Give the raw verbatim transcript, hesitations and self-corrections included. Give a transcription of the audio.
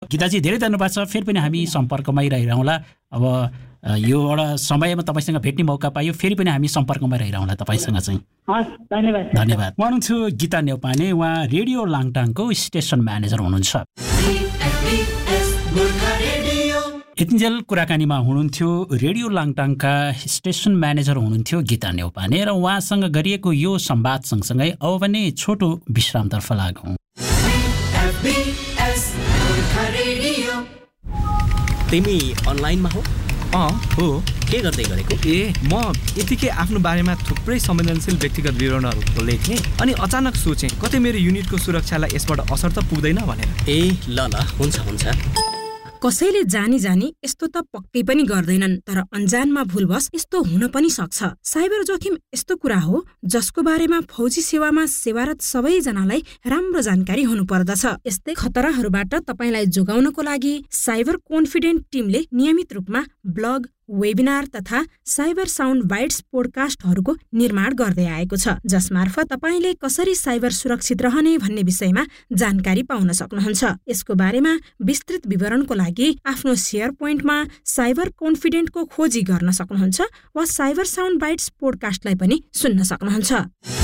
गीताजी धेरै धन्यवाद छ। फेरि पनि हामी सम्पर्कमै रहिरहँला। अब यो एउटा समयमा तपाईँसँग भेट्ने मौका पायो, फेरि पनि हामी सम्पर्कमा रहिरहँला तपाईँसँग चाहिँ। हस्, धन्यवाद धन्यवाद। उहाँ हुनुहुन्छ गीता न्यौपाने, उहाँ रेडियो लाङटाङको स्टेसन म्यानेजर हुनुहुन्छ। यतिन्जेल कुराकानीमा हुनुहुन्थ्यो रेडियो लाङटाङका स्टेसन म्यानेजर हुनुहुन्थ्यो गीता न्यौपाने र उहाँसँग गरिएको यो संवाद सँगसँगै अब भने छोटो विश्रामतर्फ लागौँ। तिमी अनलाइनमा हो? अँ हो। के गर्दै गरेको? ए म यतिकै आफ्नो बारेमा थुप्रै संवेदनशील व्यक्तिगत विवरणहरू खोल्दै थिएँ, अनि अचानक सोचेँ कतै मेरो युनिटको सुरक्षालाई यसबाट असर त पुग्दैन भनेर। ए ल ल हुन्छ हुन्छ। कसैले जानी जानी यस्तो त पक्कै पनि गर्दैनन्, तर अन्जानमा भुलवश यस्तो हुन पनि सक्छ। साइबर जोखिम यस्तो कुरा हो जसको बारेमा फौजी सेवामा सेवारत सबैजनालाई राम्रो जानकारी हुनुपर्दछ। यस्तै खतराहरूबाट तपाईलाई जोगाउनको लागि साइबर कन्फिडेन्ट टिमले नियमित रूपमा ब्लग, वेबिनार तथा साइबर साउन्ड बाइट्स पोडकास्टहरूको निर्माण गर्दै आएको छ, जसमार्फत तपाईँले कसरी साइबर सुरक्षित रहने भन्ने विषयमा जानकारी पाउन सक्नुहुन्छ। यसको बारेमा विस्तृत विवरणको लागि आफ्नो शेयर पोइन्टमा साइबर कन्फिडेन्टको खोजी गर्न सक्नुहुन्छ वा साइबर साउन्ड बाइट्स पोडकास्टलाई पनि सुन्न सक्नुहुन्छ।